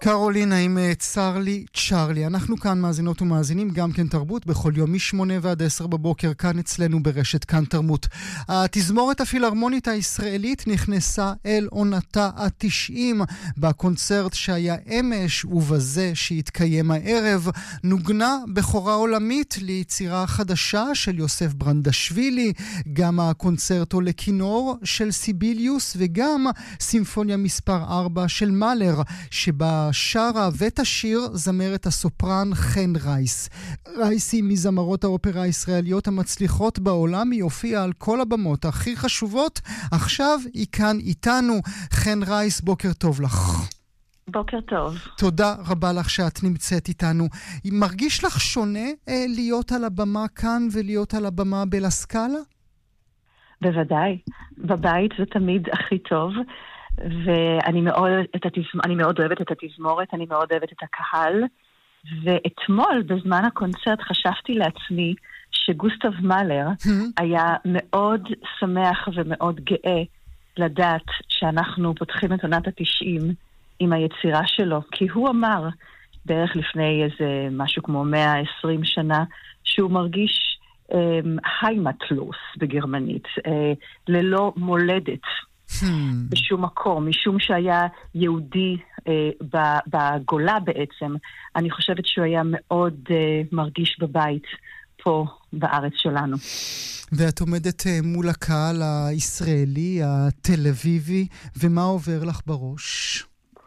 קרולינה עם צ'רלי צ'רלי. אנחנו כאן מאזינות ומאזינים גם כן תרבות בכל יום מ-8 ועד 10 בבוקר כאן אצלנו ברשת כאן תרבות. התזמורת הפילהרמונית הישראלית נכנסה אל עונתה ה-90 בקונצרט שהיה אמש ובזה שהתקיים הערב. נוגנה בכורה עולמית ליצירה חדשה של יוסף ברנדשווילי, גם הקונצרטו לכינור של סיביליוס וגם סימפוניה מספר 4 של מאלר שבה שרה ותשיר זמרת הסופרן חן רייס. רייס היא מזמרות האופרה הישראליות המצליחות בעולם, היא הופיעה על כל הבמות הכי חשובות, עכשיו היא כאן איתנו. חן רייס, בוקר טוב לך. בוקר טוב. תודה רבה לך שאת נמצאת איתנו. מרגיש לך שונה להיות על הבמה כאן ולהיות על הבמה בלסקאלה? בוודאי. בבית זה תמיד הכי טוב. ואני מאוד אוהבת את התזמורת, אני מאוד אוהבת את הקהל, ואתמול בזמן הקונצרט חשבתי לעצמי שגוסטב מאלר היה מאוד שמח ומאוד גאה לדעת שאנחנו פותחים את עונת ה-90 עם היצירה שלו, כי הוא אמר בערך לפני איזה משהו כמו 120 שנה שהוא מרגיש היימטלוס בגרמנית, ללא מולדת בשום מקום, משום שהיה יהודי בגולה בעצם. אני חושבת שהוא היה מאוד מרגיש בבית פה בארץ שלנו. ואת עומדת מול הקהל הישראלי, התל אביבי, ומה עובר לך בראש?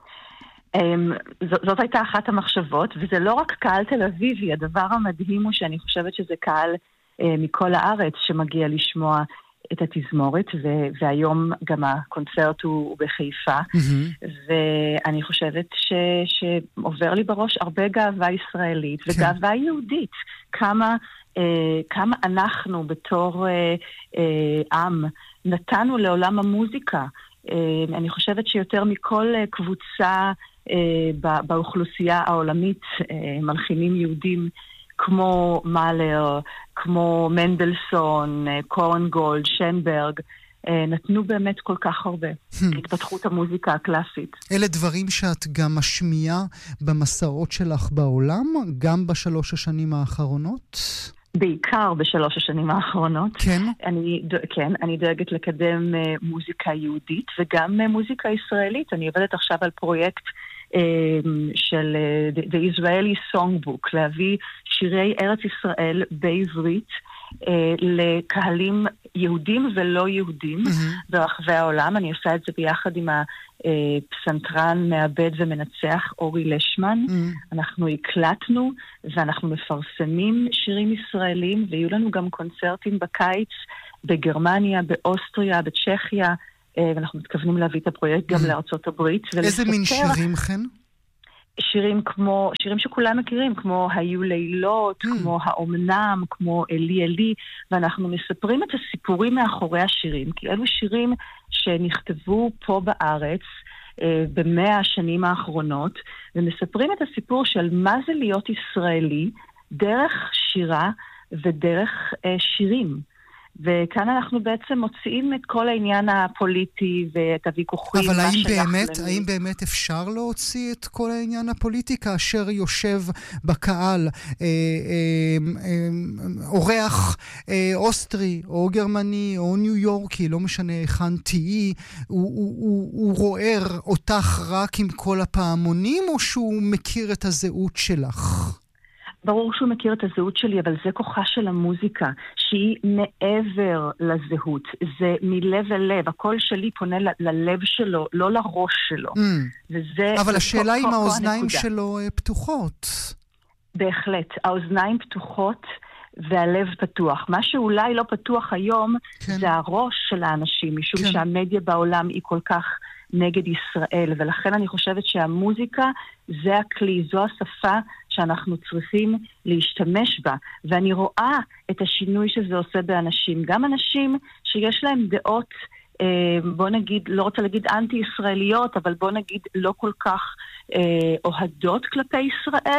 זאת הייתה אחת המחשבות, וזה לא רק קהל תל אביבי, הדבר המדהים הוא שאני חושבת שזה קהל מכל הארץ שמגיע לשמוע את התזמורת, והיום גם הקונצרט הוא בחיפה, ואני חושבת שעובר לי בראש הרבה גאווה ישראלית, וגאווה יהודית, כמה אנחנו בתור עם נתנו לעולם המוזיקה. אני חושבת שיותר מכל קבוצה באוכלוסייה העולמית, מלחינים יהודים, כמו מאלר, כמו מנדלסון, קורנגולד, שנברג, נתנו באמת כל כך הרבה להתפתחות המוזיקה הקלאסית. אלה דברים שאת גם משמיעה במסעות שלך בעולם, גם בשלוש השנים האחרונות? בעיקר בשלוש השנים האחרונות. כן? אני דואגת לקדם מוזיקה יהודית וגם מוזיקה ישראלית. אני עובדת עכשיו על פרויקט של The Israeli Songbook, להביא שירי ארץ ישראל בעברית לקהלים יהודים ולא יהודים ברחבי העולם. אני עושה את זה ביחד עם הפסנתרן מעבד ומנצח אורי לשמן. אנחנו הקלטנו ואנחנו מפרסמים שירים ישראלים, ויהיו לנו גם קונצרטים בקיץ בגרמניה, באוסטריה, בצ'כיה, ואנחנו מתכוונים להביא את הפרויקט גם לארצות הברית. איזה מין שירים כן? שירים שכולם מכירים, כמו היו לילות, כמו האומנם, כמו אלי אלי, ואנחנו מספרים את הסיפורים מאחורי השירים, כי אלו שירים שנכתבו פה בארץ ב100 השנים האחרונות, ומספרים את הסיפור של מה זה להיות ישראלי דרך שירה ודרך שירים. וכאן אנחנו בעצם מוציאים את כל העניין הפוליטי ואת הוויכוחים. אבל האם באמת אפשר להוציא את כל העניין הפוליטי כאשר יושב בקהל אורח אוסטרי או גרמני או ניו יורקי, לא משנה היכן תהי, הוא רואה אותך רק עם כל הפעמונים, או שהוא מכיר את הזהות שלך? ברור שהוא מכיר את הזהות שלי, אבל זה כוחה של המוזיקה, שהיא מעבר לזהות. זה מלב אל לב. הקול שלי פונה ללב שלו, לא לראש שלו. אבל השאלה אם האוזניים שלו פתוחות. בהחלט. האוזניים פתוחות והלב פתוח. מה שאולי לא פתוח היום, זה הראש של האנשים, משום שהמדיה בעולם היא כל כך נגד ישראל, ולכן אני חושבת שהמוזיקה זה הכלי, זו השפה שאנחנו צריכים להשתמש בה, ואני רואה את השינוי שזה עושה באנשים, גם אנשים שיש להם דעות, בוא נגיד, לא רוצה להגיד אנטי-ישראליות, אבל בוא נגיד לא כל כך אוהדות כלפי ישראל,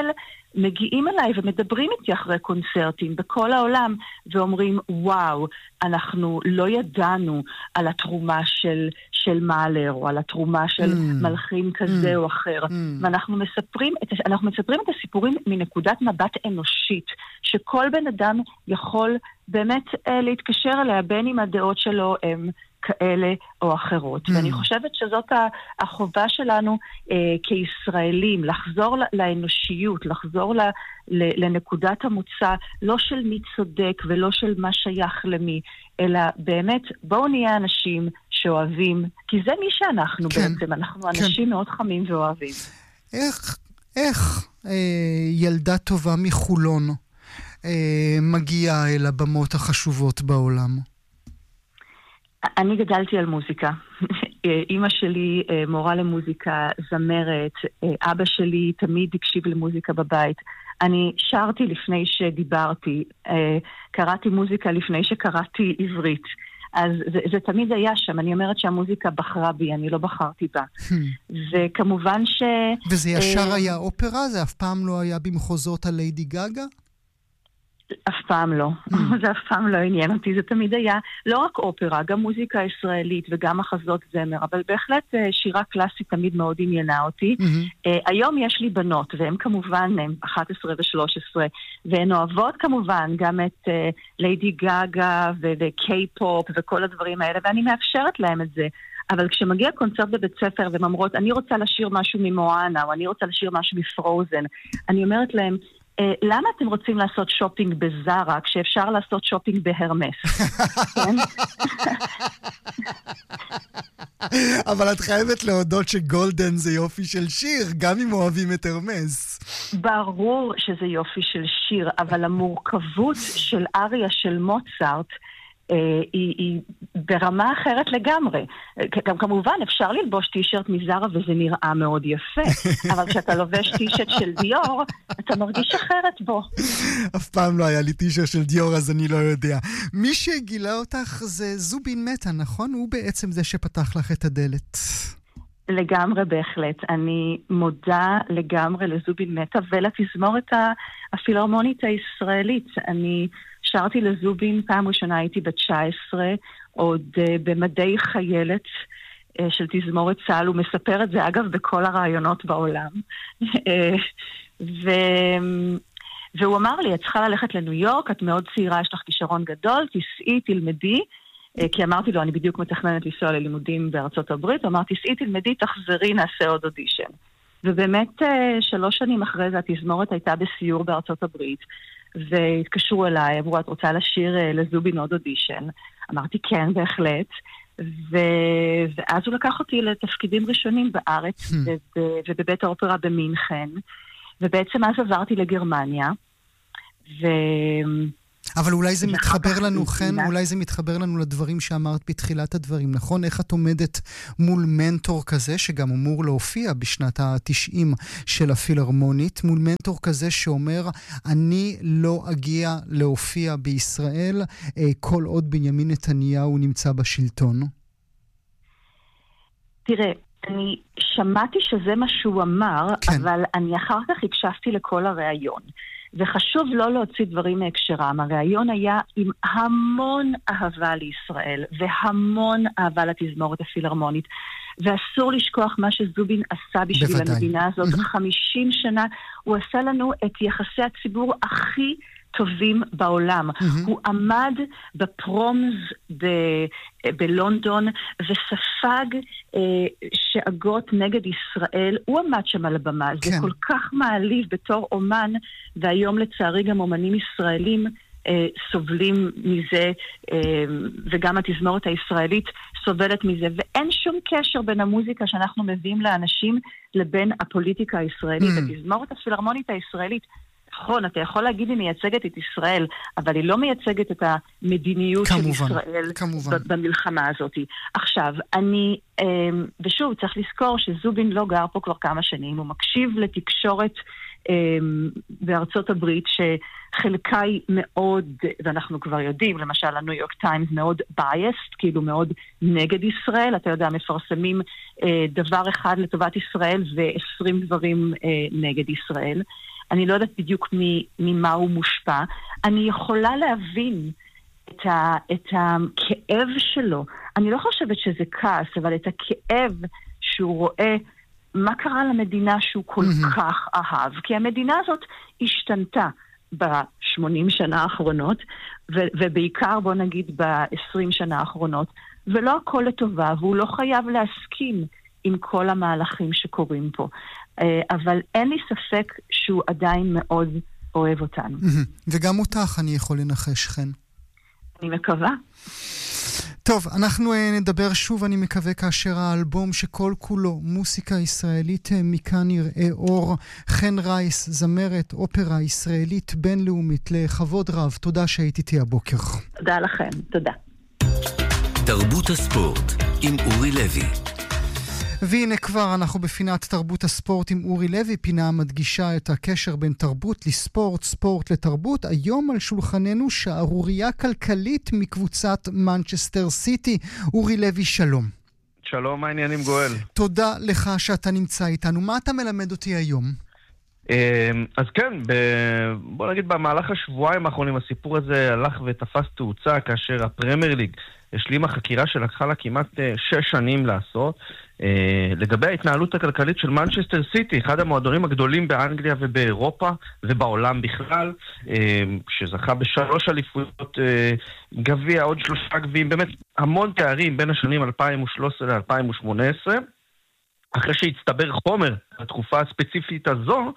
מגיעים אליי ומדברים איתי אחרי קונצרטים בכל העולם, ואומרים, וואו, אנחנו לא ידענו על התרומה של מאלר, או על התרומה של מלחין כזה או אחר. ואנחנו מספרים את הסיפורים מנקודת מבט אנושית, שכל בן אדם יכול באמת להתקשר אליה, בין אם הדעות שלו הם כאלה או אחרות. ואני חושבת שזאת החובה שלנו כישראלים, לחזור לאנושיות, לחזור לנקודת המוצא, לא של מי צודק ולא של מה שייך למי, אלא באמת בואו נהיה אנשים שאוהבים, כי זה מי שאנחנו בעצם, אנחנו אנשים מאוד חמים ואוהבים. איך ילדה טובה מחולון מגיעה אל הבמות החשובות בעולם? אני גדלתי על מוזיקה. אמא שלי מורה למוזיקה, זמרת, אבא שלי תמיד הקשיב למוזיקה בבית. אני שרתי לפני שדיברתי, קראתי מוזיקה לפני שקראתי עברית. אז זה תמיד היה שם. אני אומרת שהמוזיקה בחרה בי, אני לא בחרתי בה. וכמובן וזה ישר היה אופרה? זה אף פעם לא היה במחוזות הליידי גגה? אף פעם לא. זה אף פעם לא עניין אותי. זה תמיד היה לא רק אופרה, גם מוזיקה ישראלית וגם מחזות זמר, אבל בהחלט שירה קלאסית תמיד מאוד עניינה אותי. היום יש לי בנות, והן כמובן 11 ו-13, והן אוהבות כמובן גם את ליידי גגה וקיי-פופ וכל הדברים האלה, ואני מאפשרת להם את זה. אבל כשמגיע קונצרט בבית ספר והן אומרות, אני רוצה לשיר משהו ממואנה, או אני רוצה לשיר משהו מפרוזן, אני אומרת להם, למה אתם רוצים לעשות שופינג בזרה כשאפשר לעשות שופינג בהרמס? כן? אבל את חייבת להודות שגולדן זה יופי של שיר, גם אם אוהבים את הרמס. ברור שזה יופי של שיר, אבל המורכבות של אריה של מוצרט היא ברמה אחרת לגמרי. גם כמובן אפשר ללבוש טישרט מזרה וזה נראה מאוד יפה, אבל כשאתה לובש טישרט של דיור, אתה מרגיש אחרת בו. אף פעם לא היה לי טישרט של דיור, אז אני לא יודע. מי שגילה אותך זה זובין מטה, נכון? הוא בעצם זה שפתח לך את הדלת. לגמרי בהחלט. אני מודה לגמרי לזובין מטה ולתזמורת הפילהרמונית הישראלית. אני שרתי לזובין, פעם ראשונה הייתי ב-19, עוד במדי חיילת של תזמורת צה"ל, הוא מספר את זה אגב בכל הרעיונות בעולם. והוא אמר לי, את צריכה ללכת לניו יורק, את מאוד צעירה, יש לך כישרון גדול, תסעי, תלמדי, כי אמרתי לו, אני בדיוק מתכננת לנסוע ללימודים בארצות הברית, הוא אמר, תסעי, תלמדי, תחזרי, נעשה עוד אודישן. ובאמת 3 שנים אחרי זה התזמורת הייתה בסיור בארצות הברית, והתקשרו אליי, אמרו, את רוצה לשיר לזובין עוד אודישן? אמרתי, כן, בהחלט. ואז הוא לקח אותי לתפקידים ראשונים בארץ, ובבית האופרה במינכן, ובעצם אז עברתי לגרמניה, אבל אולי זה מתחבר לנו, כן, אולי זה מתחבר לנו לדברים שאמרת בתחילת הדברים, נכון? איך את עומדת מול מנטור כזה, שגם אמור להופיע בשנת ה-90 של הפילהרמונית, מול מנטור כזה שאומר, אני לא אגיע להופיע בישראל כל עוד בנימין נתניהו נמצא בשלטון? תראה, אני שמעתי שזה מה שהוא אמר, כן. אבל אני אחר כך הקשבתי לכל הראיון. וחשוב לא להוציא דברים מהקשרם. הרעיון היה עם המון אהבה לישראל, והמון אהבה לתזמורת הפילהרמונית. ואסור לשכוח מה שזובין עשה בשביל בוודאי. המדינה הזאת. 50 שנה הוא עשה לנו את יחסי הציבור הכי טובים בעולם. הוא עמד בפרומס בלונדון וספג שאגות נגד ישראל. הוא עמד שם על הבמה. כן. זה כל כך מעליב בתור אומן, והיום לצערי גם אומנים ישראלים סובלים מזה, וגם התזמורת הישראלית סובלת מזה, ואין שום קשר בין המוזיקה שאנחנו מביאים לאנשים לבין הפוליטיקה הישראלית. התזמורת הפילהרמונית הישראלית, נכון, אתה יכול להגיד היא מייצגת את ישראל, אבל היא לא מייצגת את המדיניות של ישראל במלחמה הזאת. עכשיו, ושוב, צריך לזכור שזובין לא גר פה כבר כמה שנים, הוא מקשיב לתקשורת בארצות הברית שחלקה היא מאוד, ואנחנו כבר יודעים, למשל הניו יורק טיימס מאוד biased, כאילו מאוד נגד ישראל, אתה יודע, מפרסמים דבר אחד לטובת ישראל ו20 דברים נגד ישראל. אני לא יודעת בדיוק ממה הוא מושפע. אני יכולה להבין את הכאב שלו. אני לא חושבת שזה כעס, אבל את הכאב שהוא רואה מה קרה למדינה שהוא כל כך אהב. כי המדינה הזאת השתנתה ב-80 שנה האחרונות, ובעיקר בוא נגיד ב-20 שנה האחרונות, ולא הכל לטובה, והוא לא חייב להסכים עם כל המהלכים שקורים פה. אבל אין לי ספק שהוא עדיין מאוד אוהב אותנו. וגם אותך אני יכול לנחש, חן. אני מקווה. טוב, אנחנו נדבר שוב, אני מקווה, כאשר האלבום שכל כולו מוסיקה ישראלית מכאן יראה אור. חן רייס, זמרת אופרה ישראלית בינלאומית, לכבוד רב. תודה שהיית איתי הבוקר. תודה לכם, תודה. תרבות הספורט עם אורי לוי. והנה כבר אנחנו בפינת תרבות הספורט עם אורי לוי, פינה המדגישה את הקשר בין תרבות לספורט, ספורט לתרבות. היום על שולחננו שערוריה כלכלית מקבוצת מנצ'סטר סיטי. אורי לוי, שלום. שלום, מה העניינים גואל? תודה לך שאתה נמצא איתנו. מה אתה מלמד אותי היום? אז כן, בוא נגיד במהלך השבועיים האחרונים הסיפור הזה הלך ותפס תאוצה, כאשר הפרמייר ליג השלימה חקירה שלקחה לה כמעט 6 שנים לעשות, לגבי ההתנהלות הכלכלית של מנצ'סטר סיטי, אחד המועדונים הגדולים באנגליה ובאירופה ובעולם בכלל, שזכה ב3 אליפויות, גביע, עוד 3 גביעים, באמת המון תארים בין השנים 2013 ל-2018. אחרי שהצטבר חומר בתקופה הספציפית הזו,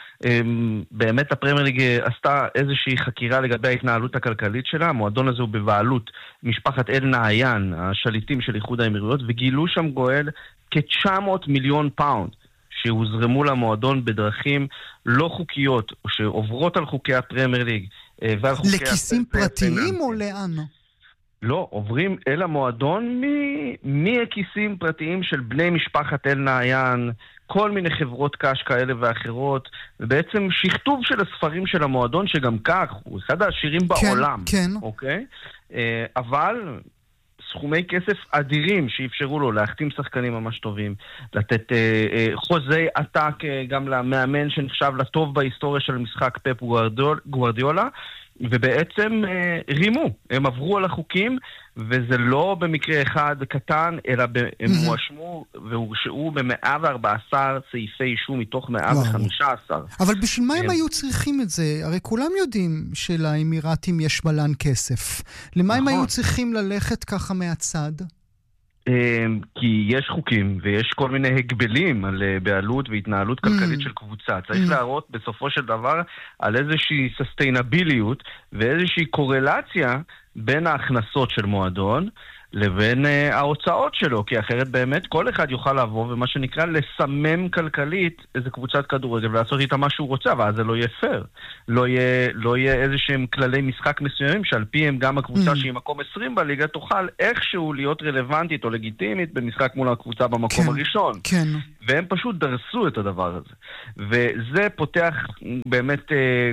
באמת הפרמייר ליג עשתה איזושהי חקירה לגבי ההתנהלות הכלכלית שלה. המועדון הזה הוא בבעלות משפחת אל נהיין, השליטים של איחוד האמירויות, וגילו שם גואל כ-900 מיליון פאונד שהוזרמו למועדון בדרכים לא חוקיות, או שעוברות על חוקי הפרמייר ליג ועל חוקי... לכיסים פרטיים או לאן? לא, עוברים אל המועדון מכיסים פרטיים של בני משפחת אל נהיין, כל מיני חברות קש כאלה ואחרות, ובעצם שכתוב של הספרים של המועדון, שגם כך הוא אחד העשירים בעולם. כן. אוקיי? אבל סכומי כסף אדירים שאפשרו לו להחתים שחקנים ממש טובים, לתת חוזי עתק גם למאמן שנחשב לטוב בהיסטוריה של משחק פפ גוארדיולה, ובעצם רימו, הם עברו על החוקים, וזה לא במקרה אחד קטן, אלא הם מואשמו והורשעו ב114 סעיפי אישום מתוך 115. אבל בשביל מה הם היו צריכים את זה? הרי כולם יודעים שלאמירתים יש מלן כסף. למה הם היו צריכים ללכת ככה מהצד? כי יש חוקים ויש כל מיני הגבלים על בעלות והתנהלות כלכלית של קבוצה. צריך להראות בסופו של דבר על איזושהי ססטיינביליות ואיזושהי קורלציה בין ההכנסות של מועדון לבין ההוצאות שלו, כי אחרת באמת כל אחד יוכל לבוא ומה שנקרא לסמם כלכלית איזה קבוצת כדורגל ולעשות איתה מה שהוא רוצה, ואז זה לא יהיה פייר. לא יהיה איזשהם כללי משחק מסוימים שעל פיהם גם הקבוצה שהיא מקום 20 בליגה תוכל איכשהו להיות רלוונטית או לגיטימית במשחק מול הקבוצה במקום הראשון. כן. והם פשוט דרסו את הדבר הזה. וזה פותח באמת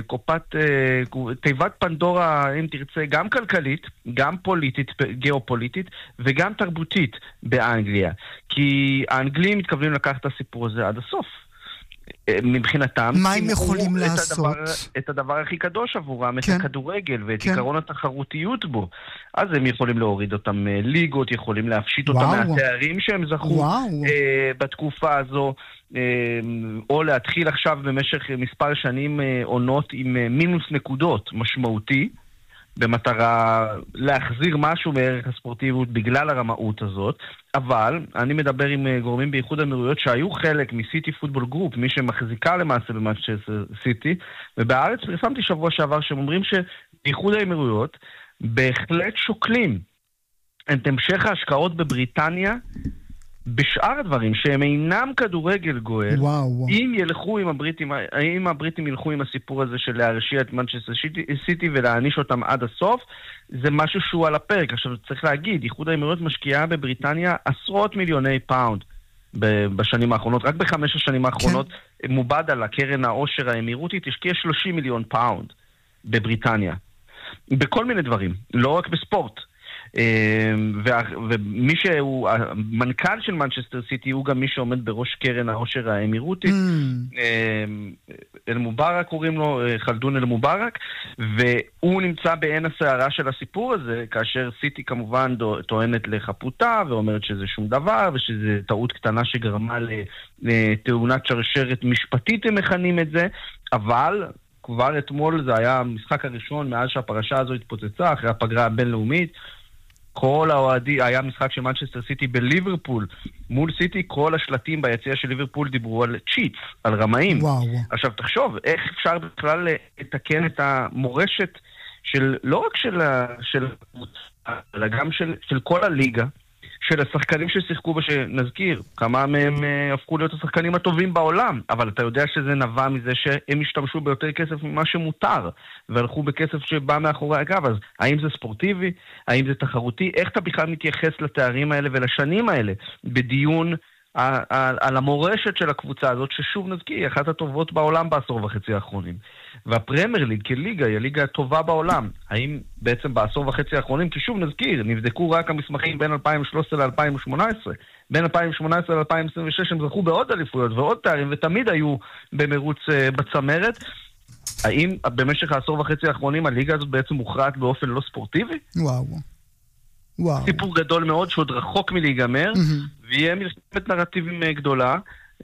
תיבת פנדורה, אם תרצה, גם כלכלית, גם פוליטית, גיאופוליטית, וגם תרבותית באנגליה. כי האנגלים מתכוונים לקחת את הסיפור הזה עד הסוף. מבחינתם, מה הם יכולים לעשות? את הדבר הכי קדוש עבורם, את הכדורגל ואת עיקרון התחרותיות בו. אז הם יכולים להוריד אותם ליגות, יכולים להפשיט אותם מהתארים שהם זכו בתקופה הזו, או להתחיל עכשיו במשך מספר שנים עונות עם מינוס נקודות משמעותי, במטרה להחזיר משהו מערך הספורטיביות בגלל הרמאות הזאת. אבל אני מדבר עם גורמים באיחוד האמירויות שהיו חלק מסיטי פוטבול גרופ, מי שמחזיקה למעשה במנצ'סטר סיטי, ובארץ פרסמתי שבוע שעבר שהם אומרים שבאיחוד האמירויות בהחלט שוקלים את המשך ההשקעות בבריטניה בשאר הדברים שהם אינם כדורגל גואל. אם ילכו עם הבריטים, אם הבריטים ילכו עם הסיפור הזה של להרשיע את מנצ'סטר סיטי ולהעניש אותם עד הסוף, זה משהו שהוא על הפרק. עכשיו צריך להגיד, איחוד האמירויות משקיעה בבריטניה עשרות מיליוני פאונד בשנים האחרונות. רק ב5 השנים האחרונות מובד על הקרן העושר האמירותית השקיע 30 מיליון פאונד בבריטניה. בכל מיני דברים, לא רק בספורט. ומי שהוא המנכ"ל של מנצ'סטר סיטי הוא גם מי שעומד בראש קרן העושר האמירותית. אל-מובארק קוראים לו, חלדון אל-מובארק, והוא נמצא בעין הסערה של הסיפור הזה, כאשר סיטי כמובן טוענת לחפותה, ואומרת שזה שום דבר, ושזה טעות קטנה שגרמה לתאונת שרשרת משפטית, הם מכנים את זה, אבל כבר אתמול זה היה המשחק הראשון מאז שהפרשה הזו התפוצצה, אחרי הפגרה הבינלאומית, כל האוהדים, היה משחק של מנצ'סטר סיטי בליברפול, מול סיטי, כל השלטים ביציאה של ליברפול דיברו על צ'יטס, על רמאים. עכשיו תחשוב, איך אפשר בכלל לתקן את המורשת של, לא רק של אלא גם של כל הליגה, של השחקנים ששיחקו שנזכיר, כמה מהם הפכו להיות השחקנים הטובים בעולם, אבל אתה יודע שזה נבע מזה שהם השתמשו ביותר כסף ממה שמותר, והלכו בכסף שבא מאחורי הגב. אז האם זה ספורטיבי? האם זה תחרותי? איך אתה בכלל מתייחס לתארים האלה ולשנים האלה בדיון על המורשת של הקבוצה הזאת, ששוב נזכיר, היא אחת הטובות בעולם בעשור וחצי האחרונים. והפרמייר ליג כליגה היא הליגה הטובה בעולם. האם בעצם בעשור וחצי האחרונים, כי שוב נזכיר, נבדקו רק המסמכים בין 2013 ל-2018. בין 2018 ל-2026 הם זכו בעוד אליפויות ועוד תארים, ותמיד היו במרוץ בצמרת. האם במשך העשור וחצי האחרונים הליגה הזאת בעצם מוכרעת באופן לא ספורטיבי? וואו. סיפור גדול מאוד שעוד רחוק מלהיגמר, ויהיה מלחמת נרטיבים גדולה,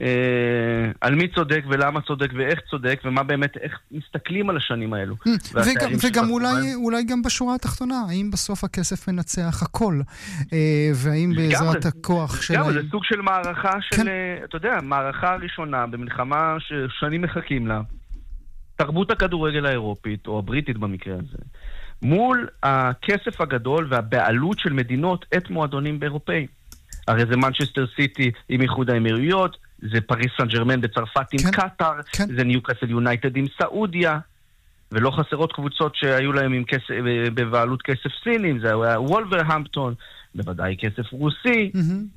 על מי צודק ולמה צודק ואיך צודק, ומה באמת, איך מסתכלים על השנים האלו. וגם אולי גם בשורה התחתונה, האם בסוף הכסף מנצח הכל, והאם בעזרת הכוח של... זה סוג של מערכה של, אתה יודע, מערכה ראשונה במלחמה ששנים מחכים לה, תרבות הכדורגל האירופית, או הבריטית במקרה הזה, מול הכסף הגדול והבעלות של מדינות את מועדונים באירופאים. הרי זה מנצ'סטר סיטי עם איחוד האמירויות, זה פריס סן ז'רמן בצרפת עם קטר, זה ניוקאסל יונייטד עם סעודיה, ולא חסרות קבוצות שהיו להם עם כסף, בבעלות כסף סינים, זה היה וולברהמפטון, בוודאי כסף רוסי.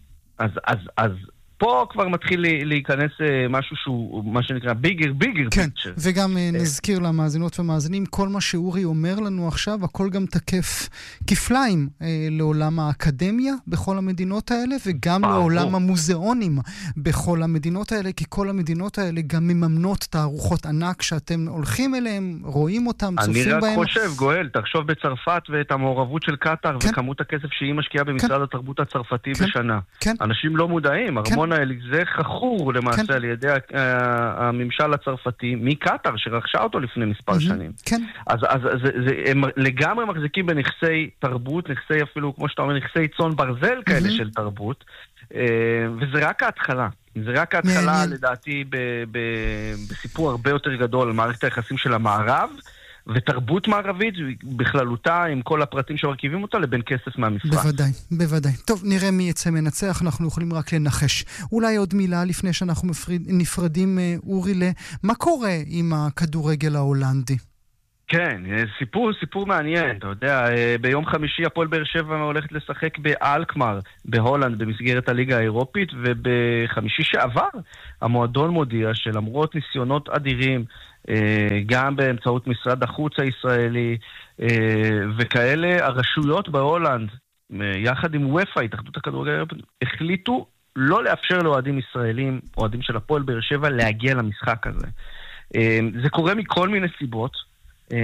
אז פה כבר מתחיל להיכנס משהו שהוא, מה שנקרא, ביגר פיצ'ר. וגם נזכיר למאזינות ומאזינים, כל מה שאורי אומר לנו עכשיו, הכל גם תקף כפליים לעולם האקדמיה בכל המדינות האלה, וגם לעולם המוזיאונים בכל המדינות האלה, כי כל המדינות האלה גם מממנות תערוכות ענק שאתם הולכים אליהם, רואים אותם, צופים בהם. אני רק חושב, גואל, תחשוב בצרפת ואת המעורבות של קטר, וכמות הכסף שהיא משקיעה במשרד התרבות הצרפתי בשנה. אנשים לא מודעים, ארמון זה חכור למעשה על ידי הממשל הצרפתי מקטר שרכשה אותו לפני מספר שנים. אז הם לגמרי מחזיקים בנכסי תרבות, נכסי אפילו, כמו שאתה אומר, נכסי צאן ברזל כאלה של תרבות, וזה רק ההתחלה. זה רק ההתחלה לדעתי בסיפור הרבה יותר גדול על מערכת היחסים של המערב, ותרבות מערבית בכללותה עם כל הפרטים שמרכיבים אותה לבין כסף מהמפרץ. בוודאי. טוב, נראה מי יצא מנצח, אנחנו יכולים רק לנחש. אולי עוד מילה לפני שאנחנו נפרדים, אורי, מה קורה עם הכדורגל ההולנדי? כן, סיפור מעניין, אתה יודע, ביום חמישי הפועל באר שבע הולכת לשחק באלקמר, בהולנד, במסגרת הליגה האירופית, ובחמישי שעבר המועדון מודיע שלמרות ניסיונות אדירים, גם באמצעות משרד החוץ הישראלי וכאלה, הרשויות בהולנד, יחד עם וופא, התאחדות הכדורגל האירופית, החליטו לא לאפשר לאוהדים ישראלים, אוהדים של הפועל באר שבע, להגיע למשחק הזה. זה קורה מכל מיני סיבות,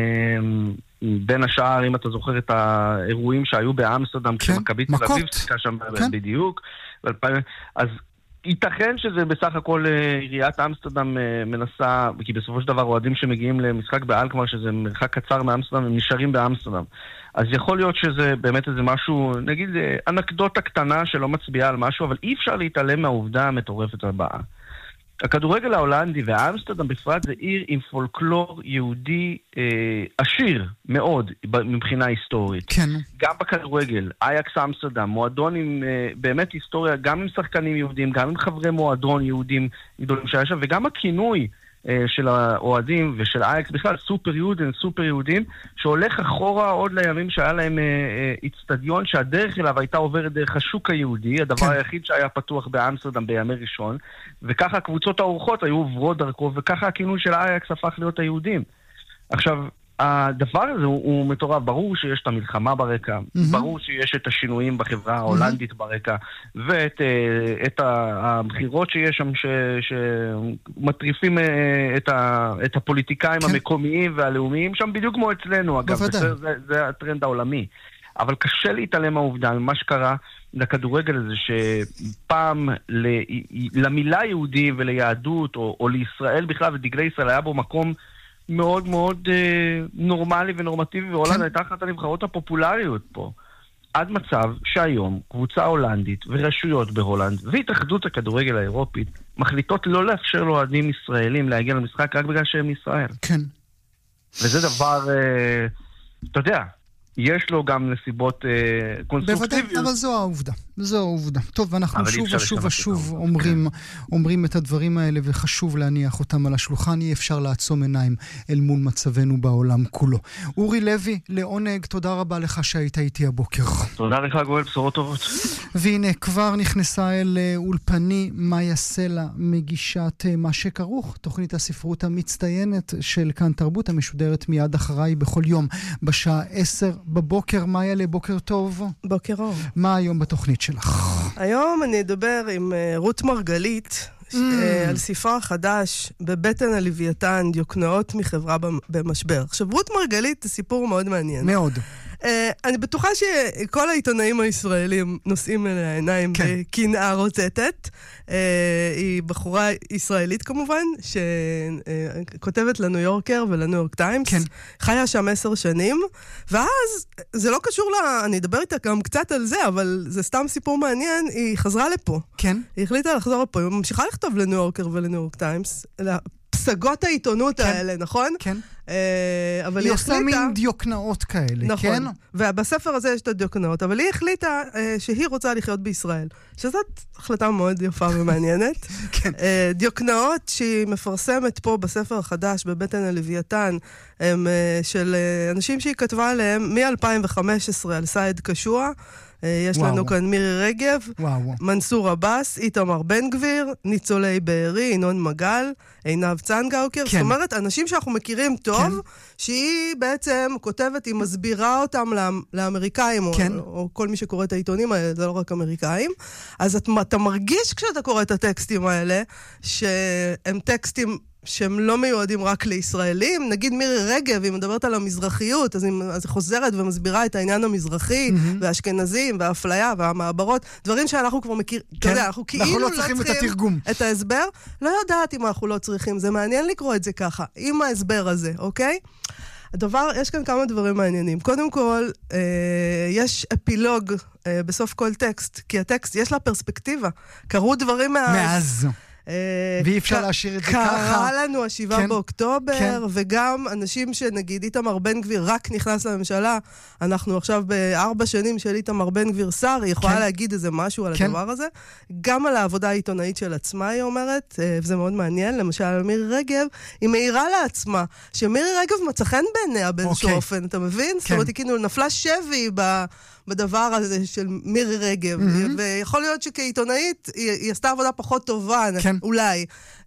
בין השאר, אם אתה זוכר את האירועים שהיו באמסטרדם, כשמכבי תל אביב שיחקה שם בדיוק, אז ייתכן שזה בסך הכל עיריית אמסטרדם מנסה, כי בסופו של דבר אוהדים שמגיעים למשחק באלקמר, שזה מרחק קצר מאמסטרדם, הם נשארים באמסטרדם. אז יכול להיות שזה באמת איזה משהו, נגיד אנקדוטה קטנה שלא מצביעה על משהו, אבל אי אפשר להתעלם מהעובדה המטורפת הבאה. הכדורגל ההולנדי ואמסטרדם בפרט זה עיר עם פולקלור יהודי עשיר מאוד מבחינה היסטורית. כן. גם בכדורגל, אייקס אמסטרדם, מועדון עם באמת היסטוריה, גם עם שחקנים יהודים, גם עם חברי מועדון יהודים גדולים שהיה שם, וגם הכינוי של האוהדים ושל אייקס בכלל, סופר יהודים, שהולך אחורה עוד לימים שהיה להם אצטדיון שהדרך אליו הייתה עוברת דרך השוק היהודי, הדבר היחיד שהיה פתוח באמסטרדם בימי ראשון, וככה הקבוצות האורחות היו עוברות דרכו, וככה הכינוי של אייקס הפך להיות היהודים. עכשיו, הדבר הזה הוא מטורף. ברור שיש את המלחמה ברקע, ברור שיש את השינויים בחברה ההולנדית ברקע, ואת הבחירות שיש שם שמטריפים את הפוליטיקאים המקומיים והלאומיים שם, בדיוק כמו אצלנו אגב, זה הטרנד העולמי. אבל קשה להתעלם מהעובדה ממה שקרה לכדורגל הזה, שפעם למילה יהודי וליהדות או לישראל בכלל ודגלי ישראל היה בו מקום מאוד מאוד נורמלי ונורמטיבי, והולנד הייתה אחת הנבחרות הפופולריות פה. עד מצב שהיום קבוצה הולנדית ורשויות בהולנד והתאחדות הכדורגל האירופית מחליטות לא לאפשר לאוהדים ישראלים להגיע למשחק רק בגלל שהם ישראל. כן. וזה דבר, אתה יודע, יש לו גם נסיבות קונסטרוקטיביות. בוודאי, אבל זו העובדה. זו העובדה. טוב, אנחנו שוב אומרים את הדברים האלה, וחשוב להניח אותם על השולחן. אי אפשר לעצום עיניים אל מול מצבנו בעולם כולו. אורי לוי, לעונג, תודה רבה לך שהיית איתי הבוקר. תודה לך, גואל, בשורות טובות. והנה, כבר נכנסה אל אולפני מאיה סלע, מגישת מה שכרוך, תוכנית הספרות המצטיינת של כאן תרבות, המשודרת מיד אחריי בכל יום, בשעה 10 בבוקר. מאיה, לבוקר טוב. בוקר אור. מה היום בתוכנית שלך? היום אני אדבר עם רות מרגלית על ספרה החדש בבטן הלוויתן, דיוקנאות מחברה במשבר. עכשיו, רות מרגלית זה סיפור מאוד מעניין. מאוד. אני בטוחה שכל העיתונאים הישראלים נושאים אל העיניים בקנאה רוטטת. היא בחורה ישראלית כמובן, שכותבת לניו יורקר ולניו יורק טיימס. חיה שם 10 שנים, ואז זה לא קשור לה, אני אדבר איתה גם קצת על זה, אבל זה סתם סיפור מעניין, היא חזרה לפה. כן. היא החליטה לחזור לפה, היא ממשיכה לכתוב לניו יורקר ולניו יורק טיימס, פסגות העיתונות האלה, נכון? כן. אבל היא עושה מין דיוקנאות כאלה, נכון. כן? ובספר הזה יש את הדיוקנאות, אבל היא החליטה שהיא רוצה לחיות בישראל, שזאת החלטה מאוד יפה ומעניינת. כן. דיוקנאות שהיא מפרסמת פה בספר החדש, בבטן הלוויתן, הם של אנשים שהיא כתבה עליהם מ-2015 על סייד קשוע, יש לנו כאן מירי רגב, מנסור עבאס, איתמר בן גביר, ניצולי בארי, ינון מגל, עינב צנגאוקר, זאת אומרת, אנשים שאנחנו מכירים טוב, שהיא בעצם כותבת, היא מסבירה אותם לאמריקאים, או כל מי שקורא את העיתונים האלה, זה לא רק אמריקאים, אז אתה מרגיש כשאתה קורא את הטקסטים האלה, שהם טקסטים שהם לא מיועדים רק לישראלים. נגיד מירי רגב, היא מדברת על המזרחיות, אז היא חוזרת ומסבירה את העניין המזרחי, והאשכנזים, והאפליה, והמעברות, דברים שאנחנו כבר מכיר, אתה יודע, אנחנו כאילו לא צריכים את ההסבר. לא יודעת אם אנחנו לא צריכים, זה מעניין לקרוא את זה ככה, עם ההסבר הזה, אוקיי? יש כאן כמה דברים מעניינים. קודם כל, יש אפילוג בסוף כל טקסט, כי הטקסט, יש לה פרספקטיבה. קרו דברים מאז. ואי אפשר להשאיר את זה ככה. קרה לנו 7 באוקטובר, וגם אנשים שנגיד איתמר בן גביר רק נכנס לממשלה, אנחנו עכשיו ב4 שנים של איתמר בן גביר שר, היא יכולה להגיד איזה משהו על הדבר הזה. גם על העבודה העיתונאית של עצמה, היא אומרת, וזה מאוד מעניין, למשל על מירי רגב, היא מעירה לעצמה, שמירי רגב מצא חן בעיניה באיזשהו אופן, אתה מבין? זאת אומרת, היא כאילו נפלה שבי בדבר הזה של מירי רגב, ויכול להיות שכעיתונאית היא עשתה עבודה פחות טובה, אולי.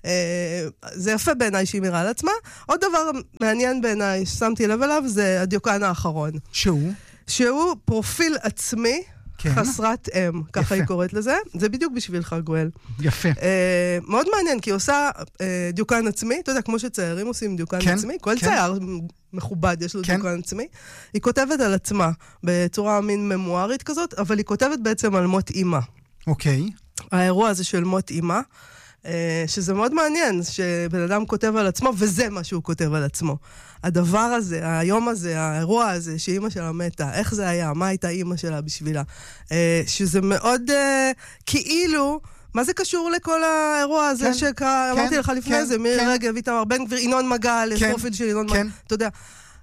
זה יפה בעיניי שהיא מירה על עצמה. עוד דבר מעניין בעיניי ששמתי לב אליו, זה הדיוקן האחרון. שהוא פרופיל עצמי, חסרת אם, ככה היא קוראת לזה. זה בדיוק בשבילך, גואל. יפה. מאוד מעניין, כי היא עושה דיוקן עצמי, אתה יודע, כמו שציירים עושים דיוקן עצמי, כל צייר מכובד, יש לו דיוקן עצמי. היא כותבת על עצמה בצורה מין ממוארית כזאת, אבל היא כותבת בעצם על מות אימא. אוקיי. האירוע הזה של מות אימא, שזה מאוד מעניין, שבן אדם כותב על עצמו, וזה מה שהוא כותב על עצמו. הדבר הזה, היום הזה, האירוע הזה, שאימא שלה מתה, איך זה היה, מה הייתה אימא שלה בשבילה, שזה מאוד כאילו, מה זה קשור לכל האירוע הזה שאמרתי לך לפני זה, מירי רגב, איתמר בן גביר, ינון מגל, יש פרופיל של ינון מגל, אתה יודע,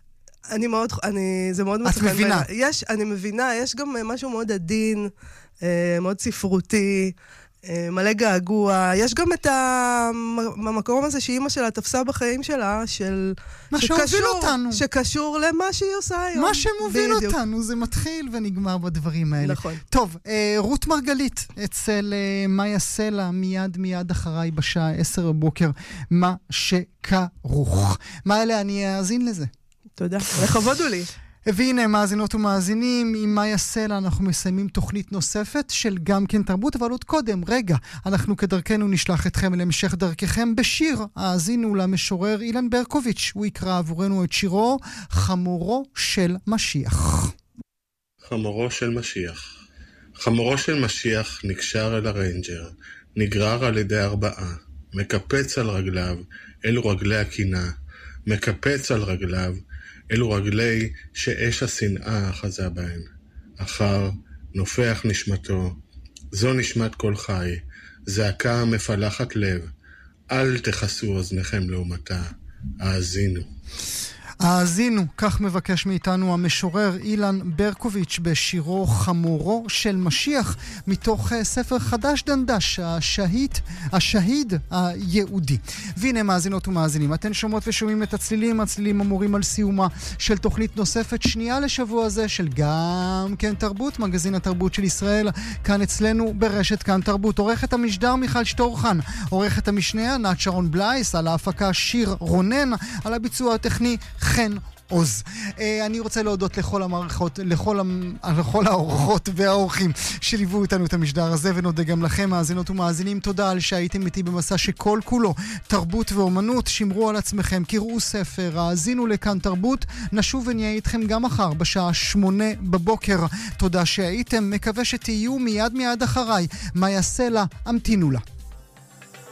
זה מאוד מצחן. את מבינה? אני מבינה, יש גם משהו מאוד עדין, מאוד ספרותי, מלא געגוע. יש גם את המקום הזה שאימא שלה תפסה בחיים שלה, מה שהוביל אותנו. שקשור למה שהיא עושה היום. מה שמוביל אותנו, זה מתחיל ונגמר בדברים האלה. נכון. טוב, רות מרגלית, אצל מאיה סלע, מיד אחריי בשעה 10 בבוקר, מה שכרוך. מה אלה, אני אאזין לזה. תודה, לכבוד הוא לי. והנה, מאזינות ומאזינים, עם מאיה סלע אנחנו מסיימים תוכנית נוספת של גם כן תרבות, אבל עוד קודם, רגע, אנחנו כדרכנו נשלח אתכם להמשך דרככם בשיר. האזינו למשורר אילן ברקוביץ', הוא יקרא עבורנו את שירו חמורו של משיח. חמורו של משיח. חמורו של משיח נקשר אל הריינג'ר, נגרר על ידי 4, מקפץ על רגליו, אלו רגלי הקינה, מקפץ על רגליו, אלו רגלי שאש השנאה אחזה בהן. אחר נופח נשמתו, זו נשמת כל חי, זעקה מפלחת לב, אל תחסו אוזניכם לעומתה, האזינו. האזינו, כך מבקש מאיתנו המשורר אילן ברקוביץ' בשירו חמורו של משיח, מתוך ספר חדש דנדש, השהיד היהודי. והנה מאזינות ומאזינים, אתן שומעות ושומעים את הצלילים אמורים על סיומה של תוכנית נוספת שנייה לשבוע זה של גם כן תרבות, מגזין התרבות של ישראל, כאן אצלנו ברשת כאן תרבות. עורכת המשדר מיכל שטורחן, עורכת המשנה ענת שרון בלייס, על ההפקה שיר רונן, על הביצוע הטכני חן עוז. אני רוצה להודות לכל המערכות, לכל האורחות והאורחים שליוו איתנו את המשדר הזה, ונודה גם לכם, מאזינות ומאזינים, תודה על שהייתם איתי במסע שכל כולו תרבות ואומנות. שמרו על עצמכם, קראו ספר, האזינו לכאן תרבות, נשוב ונהיה איתכם גם מחר בשעה 8 בבוקר. תודה שהייתם, מקווה שתהיו מיד אחריי. מאיה סלע, המתינו לה.